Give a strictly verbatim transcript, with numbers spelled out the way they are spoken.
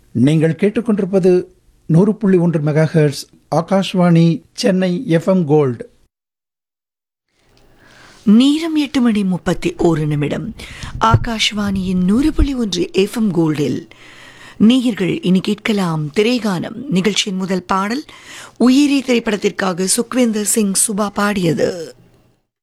நீங்கள் கேட்டுக்கொண்டிருப்பது நூறு புள்ளி ஒன்று mega hertz Akashvani Chennai FM gold. நேரம் எட்டு மணி முப்பத்தி ஒரு நிமிடம். ஆகாஷ்வாணியின் நூறு புள்ளி ஒன்று எஃப்எம் கோல்டில் நேயர்கள் இனி கேட்கலாம் திரைகானம். நிகழ்ச்சியின் முதல் பாடல் உயிரி திரைப்படத்திற்காக சுக்விந்தர் சிங் சுபா பாடியது.